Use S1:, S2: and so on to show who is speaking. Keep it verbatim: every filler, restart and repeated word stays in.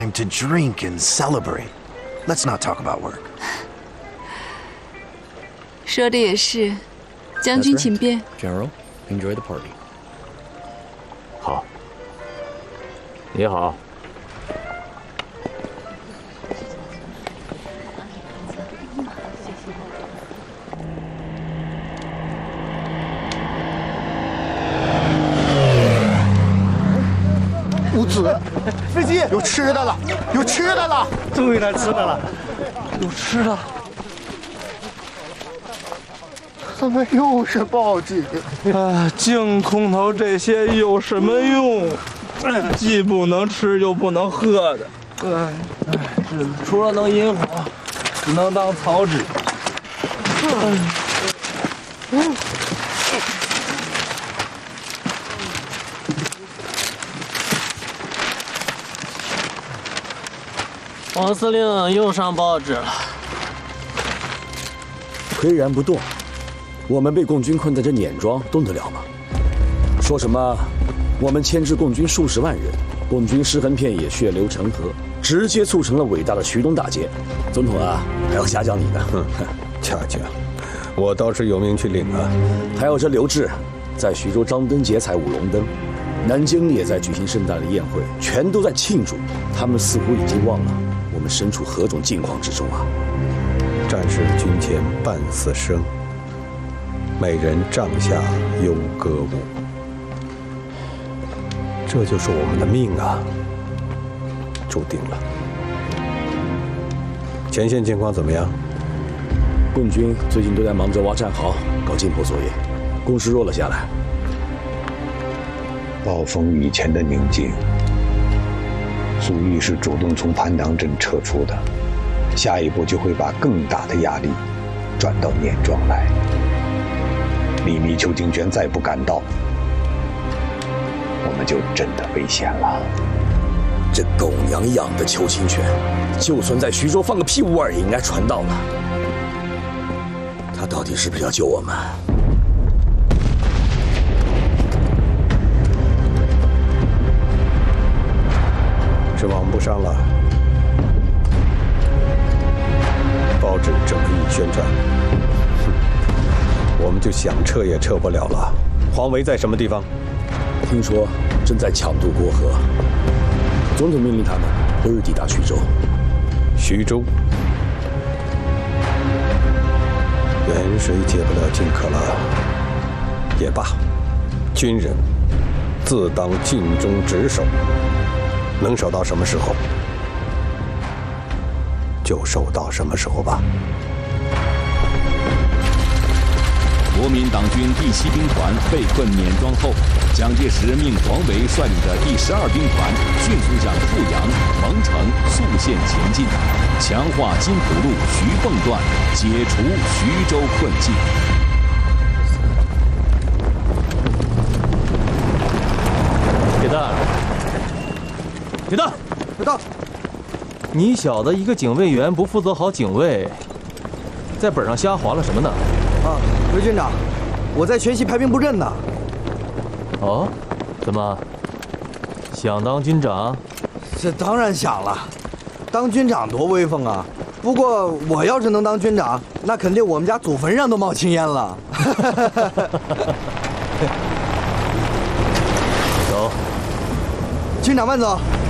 S1: Time to drink and celebrate. Let's not talk about work.
S2: 说的也是，将军请便。
S3: General, enjoy the party.
S4: 好。你好。
S5: 五子，飞机有吃的了，有吃的了，
S6: 终于来吃的了，有吃的。
S5: 怎么又是报警？
S6: 啊，净空头这些有什么用？既不能吃又不能喝的。哎哎，这除了能引火，只能当草纸。哎，嗯。
S7: 王司令又上报纸了，
S3: 岿然不动。我们被共军困在这碾庄，动得了吗？说什么我们牵制共军数十万人，共军尸横遍野，血流成河，直接促成了伟大的徐东大捷。总统啊，还要嘉奖你呢。哼，
S8: 嘉奖，我倒是有命去领啊。
S3: 还有这刘志，在徐州张灯结彩舞龙灯，南京也在举行盛大的宴会，全都在庆祝。他们似乎已经忘了我们身处何种境况之中啊！
S8: 战士军前半死生，美人帐下拥歌舞。这就是我们的命啊，注定了。前线情况怎么样？
S3: 共军最近都在忙着挖战壕、搞进破作业，攻势弱了下来。
S9: 暴风雨前的宁静，苏玉是主动从盘塘镇撤出的，下一步就会把更大的压力转到碾庄来。李密、邱清泉再不赶到，我们就真的危险了。
S3: 这狗娘养的邱清泉，就算在徐州放个屁乌儿，也应该传到了。他到底是不是要救我们？
S8: 是网不上了，报纸这么一宣传，哼，我们就想撤也撤不了了。黄维在什么地方？
S3: 听说正在抢渡过河。总统命令他们日抵达徐州。
S8: 徐州，远水解不了近渴了。也罢，军人自当尽忠职守。能守到什么时候，就守到什么时候吧。
S10: 国民党军第七兵团被困碾庄后，蒋介石命黄维率领的第十二兵团迅速向阜阳、蒙城速线前进，强化金浦路徐蚌段，解除徐州困境。
S6: 铁蛋。铁蛋，
S5: 铁蛋，
S6: 你小子一个警卫员不负责好警卫，在本上瞎划了什么呢？
S5: 啊，韦军长，我在全系排兵布阵呢。
S6: 哦，怎么想当军长？
S5: 这当然想了，当军长多威风啊！不过我要是能当军长，那肯定我们家祖坟上都冒青烟了。
S6: 走，
S5: 军长慢走。